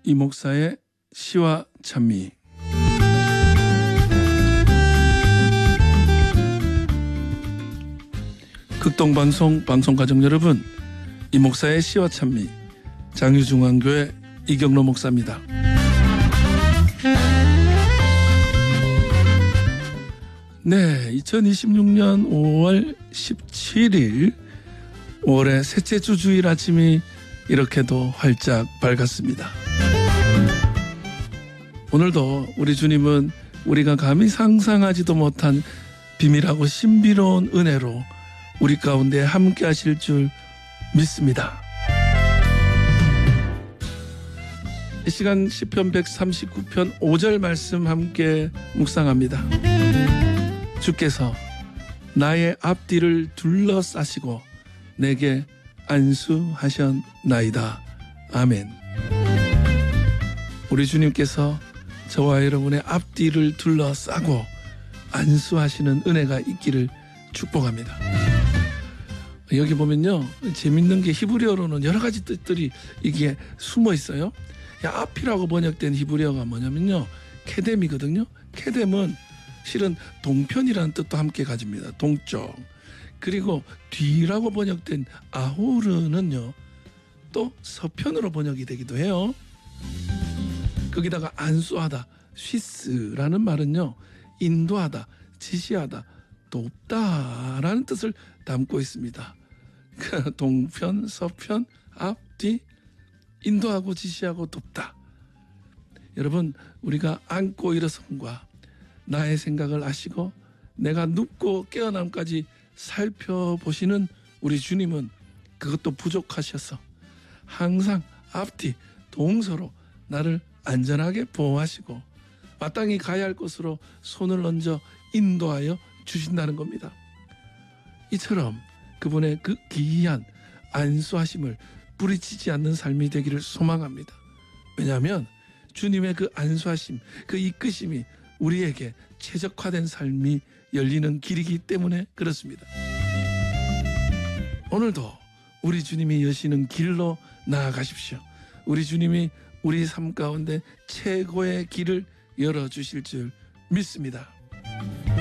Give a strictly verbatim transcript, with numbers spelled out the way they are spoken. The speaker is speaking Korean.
이 목사의 시와 찬미. 극동방송 방송가족 여러분, 이 목사의 시와 찬미, 장유중앙교회 이경로 목사입니다. 네, 이천이십육 년 오월 십칠일 오월의 셋째 주 주일 아침이 이렇게도 활짝 밝았습니다. 오늘도 우리 주님은 우리가 감히 상상하지도 못한 비밀하고 신비로운 은혜로 우리 가운데 함께 하실 줄 믿습니다. 이 시간 시편 백삼십구 편 오 절 말씀 함께 묵상합니다. 주께서 나의 앞뒤를 둘러싸시고 내게 안수하셨나이다. 아멘. 우리 주님께서 저와 여러분의 앞뒤를 둘러싸고 안수하시는 은혜가 있기를 축복합니다. 여기 보면요, 재밌는 게 히브리어로는 여러 가지 뜻들이 이게 숨어 있어요. 앞이라고 번역된 히브리어가 뭐냐면요, 케뎀이거든요. 케뎀은 실은 동편이라는 뜻도 함께 가집니다. 동쪽. 그리고 뒤라고 번역된 아후르는요, 또 서편으로 번역이 되기도 해요. 거기다가 안수하다, 쉬스라는 말은요, 인도하다, 지시하다, 돕다라는 뜻을 담고 있습니다. 동편, 서편, 앞, 뒤, 인도하고 지시하고 돕다. 여러분, 우리가 앉고 일어섬과 나의 생각을 아시고 내가 눕고 깨어남까지 살펴보시는 우리 주님은 그것도 부족하셔서 항상 앞뒤 동서로 나를 안전하게 보호하시고 마땅히 가야 할 곳으로 손을 얹어 인도하여 주신다는 겁니다. 이처럼 그분의 그 기이한 안수하심을 뿌리치지 않는 삶이 되기를 소망합니다. 왜냐하면 주님의 그 안수하심, 그 이끄심이 우리에게 최적화된 삶이 열리는 길이기 때문에 그렇습니다. 오늘도 우리 주님이 여시는 길로 나아가십시오. 우리 주님이 우리 삶 가운데 최고의 길을 열어주실 줄 믿습니다.